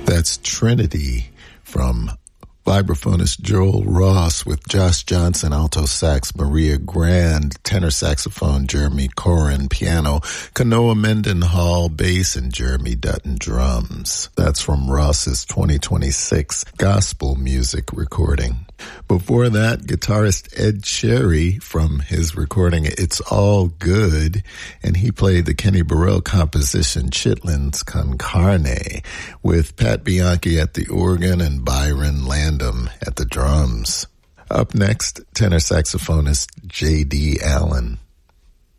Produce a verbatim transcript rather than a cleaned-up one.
That's Trinity from vibraphonist Joel Ross with Josh Johnson, alto sax, Maria Grand, tenor saxophone, Jeremy Corin, piano, Kanoa Mendenhall, bass, and Jeremy Dutton, drums. That's from Ross's twenty twenty-six gospel music recording. Before that, guitarist Ed Cherry from his recording It's All Good, and he played the Kenny Burrell composition Chitlins Con Carne with Pat Bianchi at the organ and Byron Landum at the drums. Up next, tenor saxophonist J D. Allen.